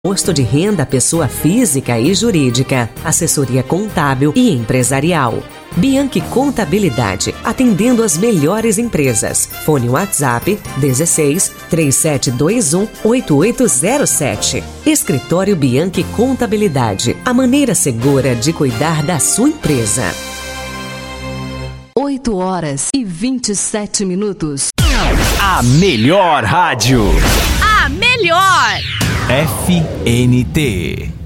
Imposto de renda pessoa física e jurídica, assessoria contábil e empresarial. Bianchi Contabilidade, atendendo as melhores empresas. Fone WhatsApp 16 3721 8807. Escritório Bianchi Contabilidade, a maneira segura de cuidar da sua empresa. 8h27. A melhor rádio. A melhor. FNT.